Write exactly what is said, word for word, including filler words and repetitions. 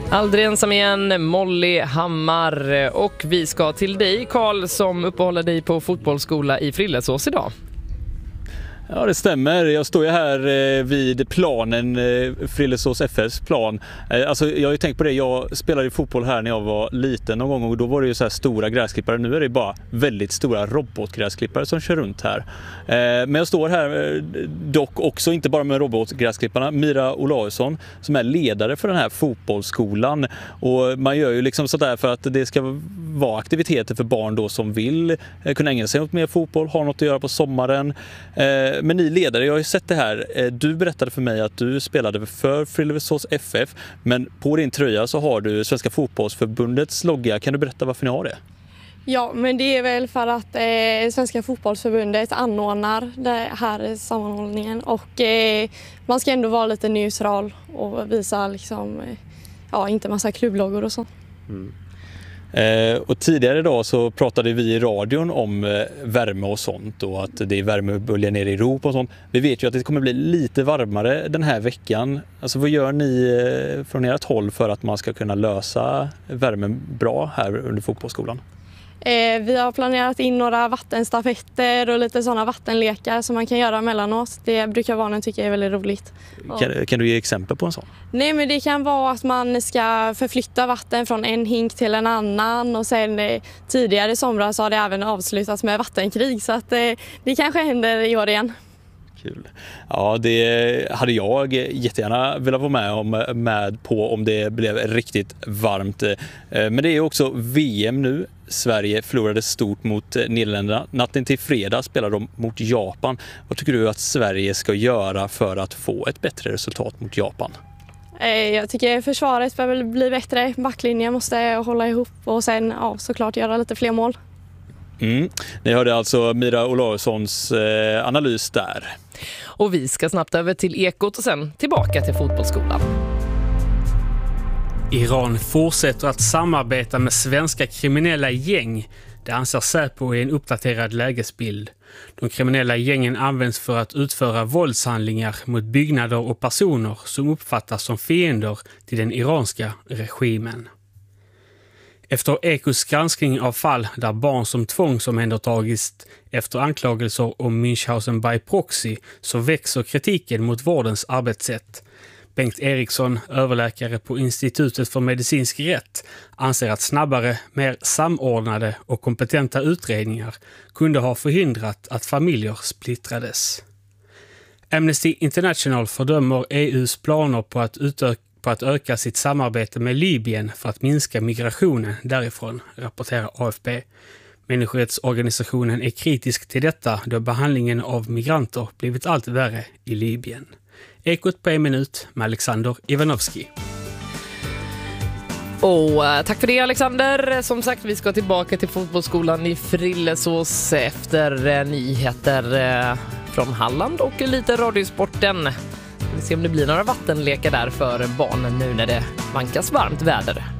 Aldrig ensam igen, Molly Hammar. Och vi ska till dig, Karl, som uppehåller dig på fotbollsskola i Frillesås idag. Ja, det stämmer. Jag står ju här eh, vid planen, eh, Frillesås F F:s plan. Eh, alltså, jag har ju tänkt på det, jag spelade ju fotboll här när jag var liten någon gång och då var det ju så här stora gräsklippare. Nu är det bara väldigt stora robotgräsklippare som kör runt här. Eh, men jag står här eh, dock också, inte bara med robotgräsklipparna, Mira Olausson som är ledare för den här fotbollsskolan. Och man gör ju liksom sådär för att det ska vara aktiviteter för barn då som vill eh, kunna ägna sig åt mer fotboll, ha något att göra på sommaren. Eh, Men ni ledare, jag har ju sett det här. Du berättade för mig att du spelade för Frillesås F F, men på din tröja så har du Svenska fotbollsförbundets logga. Kan du berätta varför ni har det? Ja, men det är väl för att eh, Svenska fotbollsförbundet anordnar den här sammanhållningen och eh, man ska ändå vara lite neutral och visa liksom, eh, ja, inte massa klubbloggor och så. Mm. Eh, och tidigare idag så pratade vi i radion om eh, värme och sånt och att det är värmebölja ner i Europa och sånt. Vi vet ju att det kommer bli lite varmare den här veckan. Alltså vad gör ni eh, från ert håll för att man ska kunna lösa värmen bra här under fotbollsskolan? Eh, vi har planerat in några vattenstafetter och lite sådana vattenlekar som man kan göra emellanåt. Det brukar barnen tycka är väldigt roligt. Kan, kan du ge exempel på en sån? Nej, men det kan vara att man ska förflytta vatten från en hink till en annan och sen eh, tidigare i somras har det även avslutats med vattenkrig så att eh, det kanske händer i år igen. Kul. Ja, det hade jag jättegärna velat vara med, om, med på om det blev riktigt varmt. Men det är också V M nu. Sverige förlorade stort mot Nederländerna. Natten till fredag spelar de mot Japan. Vad tycker du att Sverige ska göra för att få ett bättre resultat mot Japan? Jag tycker försvaret behöver bli bättre. Backlinjen måste hålla ihop och sen ja, såklart göra lite fler mål. Mm. Ni hörde alltså Mira Olaussons eh, analys där. Och vi ska snabbt över till Ekot och sen tillbaka till fotbollsskolan. Iran fortsätter att samarbeta med svenska kriminella gäng. Det anser Säpo i en uppdaterad lägesbild. De kriminella gängen används för att utföra våldshandlingar mot byggnader och personer som uppfattas som fiender till den iranska regimen. Efter Ekots granskning av fall där barn som tvångsomhändertagits efter anklagelser om Münchhausen by proxy så växer kritiken mot vårdens arbetssätt. Bengt Eriksson, överläkare på Institutet för medicinsk rätt, anser att snabbare, mer samordnade och kompetenta utredningar kunde ha förhindrat att familjer splittrades. Amnesty International fördömer E U:s planer på att utöka på att öka sitt samarbete med Libyen för att minska migrationen därifrån, rapporterar A F P. Människorättsorganisationen är kritisk till detta då behandlingen av migranter blivit allt värre i Libyen. Ekot på en minut med Alexander Ivanovski. Och tack för det, Alexander. Som sagt, vi ska tillbaka till fotbollsskolan i Frillesås efter nyheter från Halland och lite radiosporten. Vi får se om det blir några vattenlekar där för barnen nu när det vankas varmt väder.